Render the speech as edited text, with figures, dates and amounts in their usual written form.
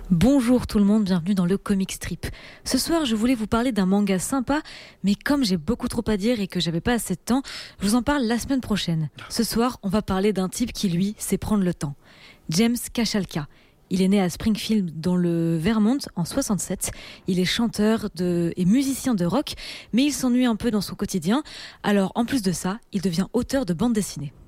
Bonjour tout le monde, bienvenue dans le Comic Strip. Ce soir, je voulais vous parler d'un manga sympa, mais comme j'ai beaucoup trop à dire et que j'avais pas assez de temps, je vous en parle la semaine prochaine. Ce soir, on va parler d'un type qui, lui, sait prendre le temps. James Kachalka. Il est né à Springfield, dans le Vermont, en 67. Il est chanteur et musicien de rock, mais il s'ennuie un peu dans son quotidien. Alors, en plus de ça, il devient auteur de bande dessinée.